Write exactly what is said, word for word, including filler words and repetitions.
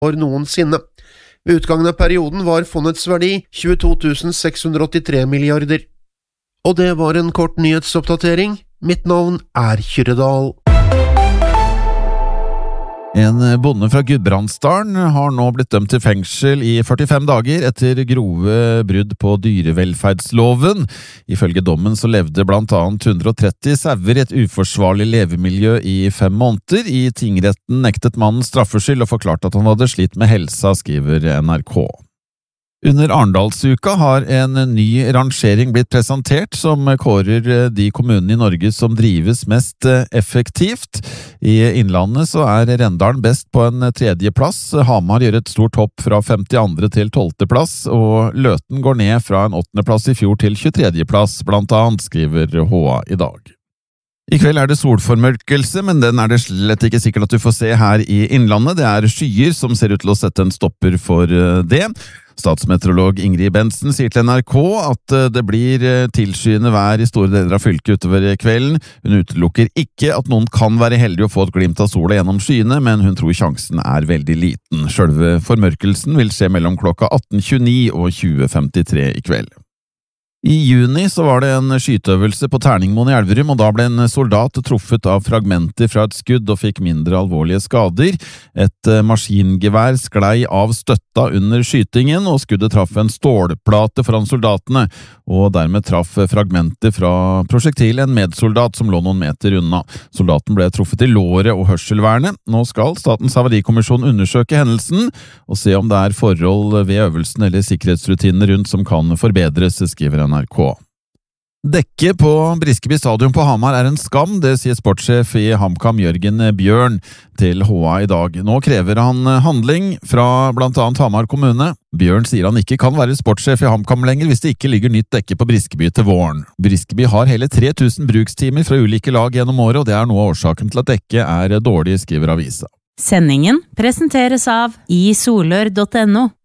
år noensinne. Ved utgangen av perioden var fondets verdi tjueto tusen seks hundre åttitre milliarder. Og det var en kort nyhetsoppdatering. Mitt navn er Kyrre Dahl. En bonde fra Gudbrandsdalen har nå blitt dømt til fengsel i førtifem dager etter grove brudd på dyrevelferdsloven. Ifølge dommen så levde blant annet hundre og tretti sauer i et uforsvarlig levemiljø i fem måneder. I tingretten nektet mannen straffskyld og forklarte at han hadde slitt med helsa, skriver N R K. Under Arendalsuka har en ny rangering blitt presentert som kårer de kommunene i Norge som drives mest effektivt. I Innlandet så er Rendalen best på en tredje plass, Hamar gjør et stort hopp fra femtiandre til tolvte plass, og Løten går ned fra en åttende plass i fjor til tjuetredje plass, blant annet, skriver H A i dag. I kveld er det solformørkelse, men den er det slett ikke sikkert at du får se her i Innlandet. Det er skyer som ser ut til å sette en stopper for det. Statsmeteorolog Ingrid Bensen sier til N R K at det blir tilskyende vær i store deler av fylket utover kvelden. Hun utelukker ikke at noen kan være heldig å få et glimt av sola gjennom skyene, men hun tror sjansen er veldig liten. Selve formørkelsen vil skje mellom klokka atten tjueni og tjue femtitre i kveld. I juni så var det en skyteøvelse på Terningmoen i Elverum, og da ble en soldat truffet av fragmenter fra et skudd og fikk mindre alvorlige skader. Et maskingevær sklei av støtta under skytingen, og skuddet traff en stålplate foran soldatene, og dermed traff fragmenter fra prosjektil en medsoldat som lå noen meter unna. Soldaten ble truffet i låret og hørselvernet. Nå skal Statens havarikommisjon undersøke hendelsen, og se om det er forhold ved øvelsen eller sikkerhetsrutinene rundt som kan forbedres, skriver N R K. Dekket på Briskeby stadion på Hamar er en skam, det sier sportssjef i HamKam Jørgen Bjørn til H A i dag. Nå krever han handling fra blant annet Hamar kommune. Bjørn sier han ikke kan være sportssjef i HamKam lenger hvis det ikke ligger nytt dekke på Briskeby til våren. Briskeby har hele tre tusen brukstimer fra ulike lag gjennom året, og det er noe av årsaken til at dekket er dårlig, skriver avisa. Sendingen presenteres av i solør punktum no.